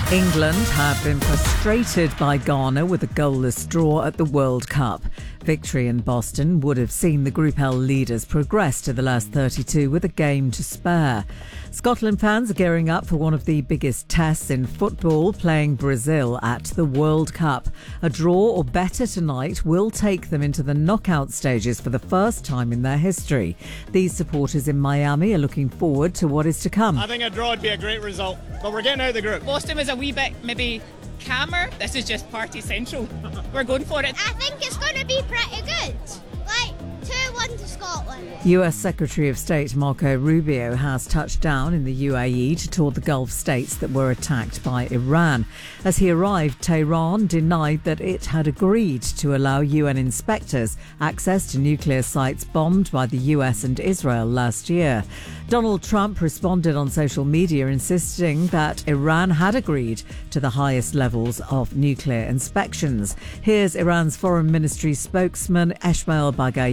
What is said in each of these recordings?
England have been frustrated by Ghana with a goalless draw at the World Cup. Victory in Boston would have seen the Group L leaders progress to the last 32 with a game to spare. Scotland fans are gearing up for one of the biggest tests in football, playing Brazil at the World Cup. A draw or better tonight will take them into the knockout stages for the first time in their history. These supporters in Miami are looking forward to what is to come. I think a draw would be a great result, but we're getting out of the group. Boston was a wee bit maybe calmer. This is just party central. We're going for it. I think it's going to be pretty good. Like 2-1 to Scotland. US Secretary of State Marco Rubio has touched down in the UAE to tour the Gulf states that were attacked by Iran. As he arrived, Tehran denied that it had agreed to allow UN inspectors access to nuclear sites bombed by the US and Israel last year. Donald Trump responded on social media insisting that Iran had agreed to the highest levels of nuclear inspections. Here's Iran's Foreign Ministry spokesman Esmail Baghaei.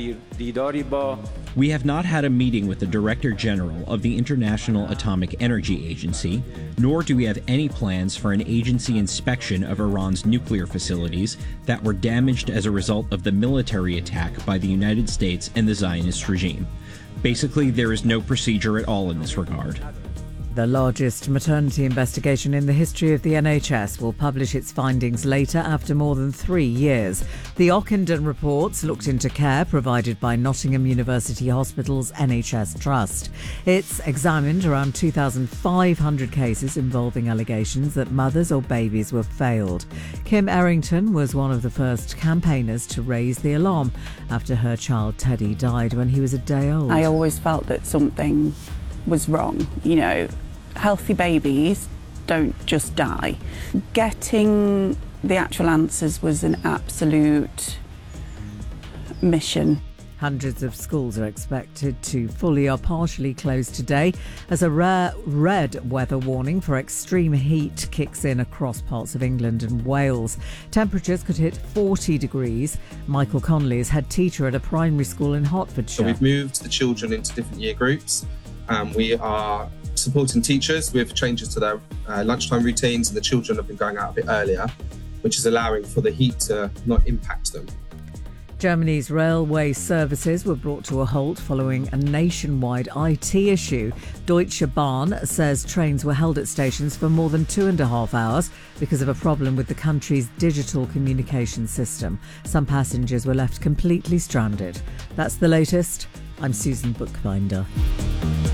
We have not had a meeting with the Director General of the International Atomic Energy Agency, nor do we have any plans for an agency inspection of Iran's nuclear facilities that were damaged as a result of the military attack by the United States and the Zionist regime. Basically, there is no procedure at all in this regard. The largest maternity investigation in the history of the NHS will publish its findings later after more than 3 years. The Ockenden reports looked into care provided by Nottingham University Hospital's NHS Trust. It's examined around 2,500 cases involving allegations that mothers or babies were failed. Kim Errington was one of the first campaigners to raise the alarm after her child Teddy died when he was a day old. I always felt that something was wrong. Healthy babies don't just die. Getting the actual answers was an absolute mission. Hundreds of schools are expected to fully or partially close today as a rare red weather warning for extreme heat kicks in across parts of England and Wales. Temperatures could hit 40 degrees. Michael Connolly is head teacher at a primary school in Hertfordshire. So we've moved the children into different year groups. We are supporting teachers with changes to their lunchtime routines, and the children have been going out a bit earlier, which is allowing for the heat to not impact them. Germany's railway services were brought to a halt following a nationwide IT issue. Deutsche Bahn says trains were held at stations for more than 2.5 hours because of a problem with the country's digital communication system. Some passengers were left completely stranded. That's the latest. I'm Susan Bookbinder.